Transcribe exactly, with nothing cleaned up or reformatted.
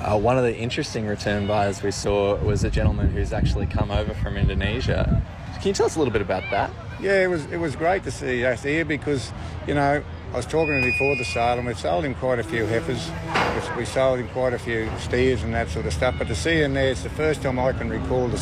Uh, one of the interesting return buyers we saw was a gentleman who's actually come over from Indonesia. Can you tell us a little bit about that? Yeah, it was it was great to see us here because, you know, I was talking to him before the sale and we've sold him quite a few heifers. We sold him quite a few steers and that sort of stuff. But to see him there, it's the first time I can recall to